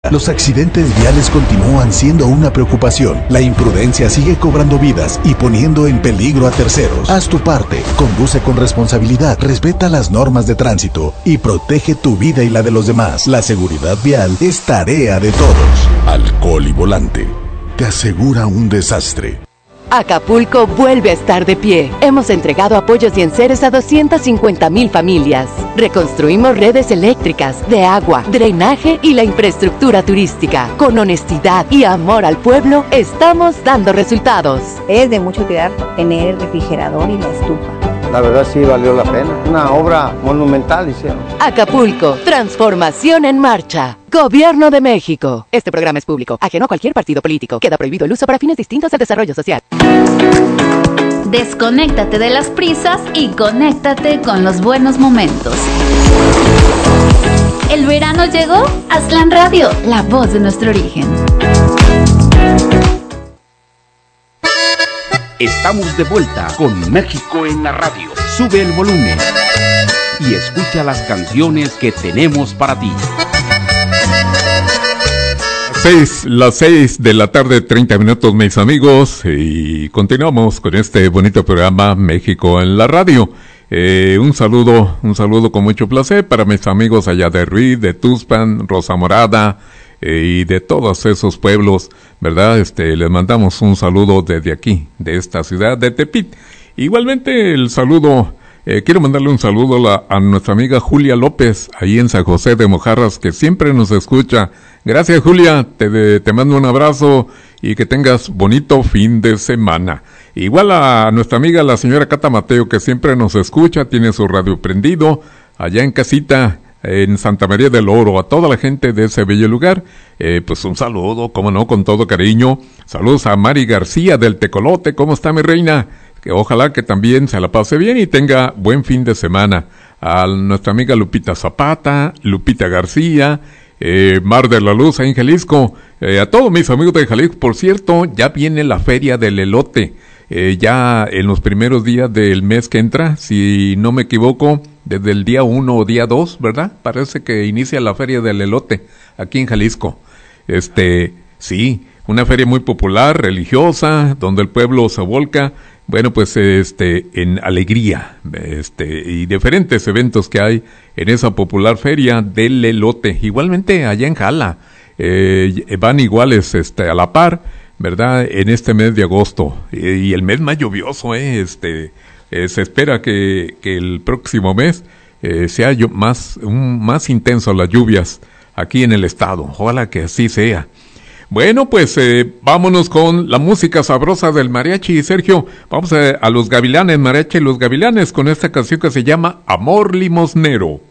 Los accidentes viales continúan siendo una preocupación. La imprudencia sigue cobrando vidas y poniendo en peligro a terceros. Haz tu parte, conduce con responsabilidad, respeta las normas de tránsito y protege tu vida y la de los demás. La seguridad vial es tarea de todos. Alcohol y volante te asegura un desastre. Acapulco vuelve a estar de pie. Hemos entregado apoyos y enseres a 250,000 familias. Reconstruimos redes eléctricas, de agua, drenaje y la infraestructura turística. Con honestidad y amor al pueblo, estamos dando resultados. Es de mucho cuidar tener el refrigerador y la estufa. La verdad sí valió la pena. Una obra monumental hicieron. Acapulco, transformación en marcha. Gobierno de México. Este programa es público, ajeno a cualquier partido político. Queda prohibido el uso para fines distintos al desarrollo social. Desconéctate de las prisas y conéctate con los buenos momentos. ¿El verano llegó? Aztlán Radio, la voz de nuestro origen. Estamos de vuelta con México en la radio. Sube el volumen y escucha las canciones que tenemos para ti. Las 6 de la tarde, 30 minutos, mis amigos, y continuamos con este bonito programa México en la radio. Un saludo con mucho placer para mis amigos allá de Ruiz, de Tuxpan, Rosa Morada, y de todos esos pueblos, ¿verdad? Les mandamos un saludo desde aquí, de esta ciudad de Tepit. Igualmente el saludo, quiero mandarle un saludo a nuestra amiga Julia López, ahí en San José de Mojarras, que siempre nos escucha. Gracias, Julia, te mando un abrazo y que tengas bonito fin de semana. Igual a nuestra amiga la señora Cata Mateo, que siempre nos escucha, tiene su radio prendido, allá en casita, en Santa María del Oro. A toda la gente de ese bello lugar, pues un saludo, como no, con todo cariño. Saludos a Mari García del Tecolote. ¿Cómo está, mi reina? Que ojalá que también se la pase bien y tenga buen fin de semana. A nuestra amiga Lupita Zapata, Lupita García, Mar de la Luz ahí en Jalisco, a todos mis amigos de Jalisco. Por cierto, ya viene la feria del elote, ya en los primeros días del mes que entra, si no me equivoco, desde el día 1 o día 2, ¿verdad? Parece que inicia la feria del elote aquí en Jalisco. Sí, una feria muy popular, religiosa, donde el pueblo se volca, bueno, pues en alegría, y diferentes eventos que hay en esa popular feria del elote. Igualmente allá en Jala, van iguales a la par, ¿verdad? En este mes de agosto, y el mes más lluvioso, se espera que el próximo mes sea más intenso las lluvias aquí en el estado. Ojalá que así sea. Bueno, pues vámonos con la música sabrosa del mariachi. Sergio, vamos a los Gavilanes, mariachi Los Gavilanes, con esta canción que se llama Amor Limosnero.